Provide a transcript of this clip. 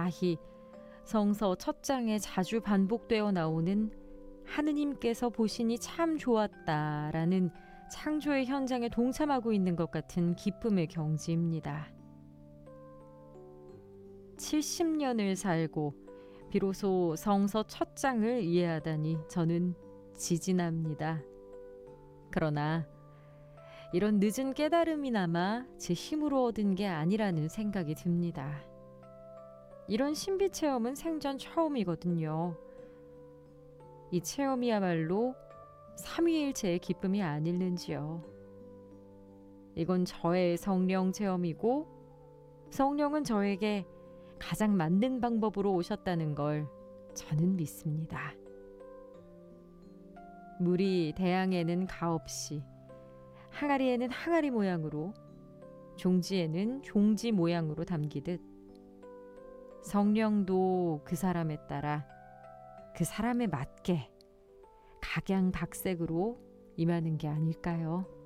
가히 성서 첫 장에 자주 반복되어 나오는 하느님께서 보시니 참 좋았다라는 창조의 현장에 동참하고 있는 것 같은 기쁨의 경지입니다. 70년을 살고 비로소 성서 첫 장을 이해하다니 저는 지진합니다. 그러나 이런 늦은 깨달음이나마 제 힘으로 얻은 게 아니라는 생각이 듭니다. 이런 신비 체험은 생전 처음이거든요. 이 체험이야말로 삼위일체의 기쁨이 아닐는지요. 이건 저의 성령 체험이고 성령은 저에게 가장 맞는 방법으로 오셨다는 걸 저는 믿습니다. 물이 대양에는 가없이, 항아리에는 항아리 모양으로, 종지에는 종지 모양으로 담기듯 성령도 그 사람에 따라 그 사람에 맞게 각양각색으로 임하는 게 아닐까요?